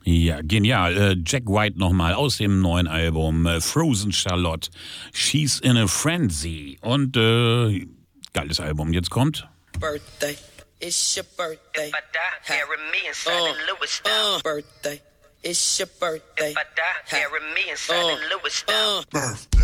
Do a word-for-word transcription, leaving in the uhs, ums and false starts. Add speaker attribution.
Speaker 1: Ja, genial. Äh, Jack White nochmal aus dem neuen Album äh, Frozen Charlotte. She's in a Frenzy. Und äh, geiles Album. Jetzt kommt.
Speaker 2: Birthday. It's your birthday.
Speaker 3: If I die, bury me inside
Speaker 2: Uh,
Speaker 3: the Lewis style.
Speaker 2: Uh, birthday. It's your birthday.
Speaker 3: If I die, bury me inside
Speaker 2: Uh,
Speaker 3: the Lewis style.
Speaker 2: Uh,
Speaker 4: Birthday.